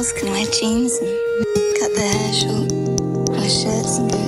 girls can wear jeans and cut their hair short, wear shirts and boots.